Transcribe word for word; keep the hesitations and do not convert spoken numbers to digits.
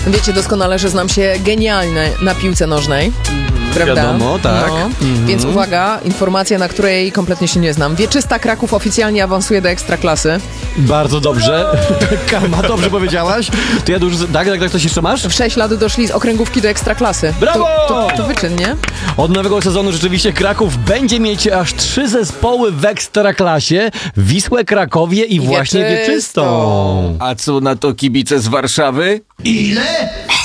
Wiecie doskonale, że znam się genialnie na piłce nożnej. Prawda? Wiadomo, tak. No. Mhm. Więc uwaga, informacja, na której kompletnie się nie znam. Wieczysta Kraków oficjalnie awansuje do Ekstraklasy. Bardzo dobrze. Karma, dobrze powiedziałaś. To ja już... Tak, tak, tak, coś jeszcze masz? W sześć lat doszli z okręgówki do Ekstraklasy. Brawo! To, to, to wyczyn, nie? Od nowego sezonu rzeczywiście Kraków będzie mieć aż trzy zespoły w Ekstraklasie. Wisłę, Krakowie i, I właśnie Wieczystą. Wieczystą. A co na to kibice z Warszawy? Ile?